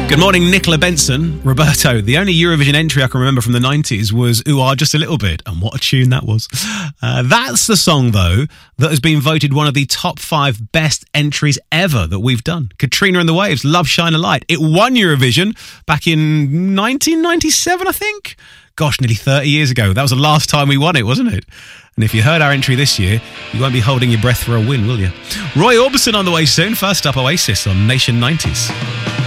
Good morning, Nicola Benson. Roberto, the only Eurovision entry I can remember from the 90s was Ooh Ah Just a Little Bit, and what a tune that was. That's the song, though, that has been voted one of the top 5 best entries ever that we've done. Katrina and the Waves, Love Shine a Light. It won Eurovision back in 1997, I think. Gosh, nearly 30 years ago. That was the last time we won it, wasn't it? And if you heard our entry this year, you won't be holding your breath for a win, will you? Roy Orbison on the way soon. First up, Oasis on Nation 90s.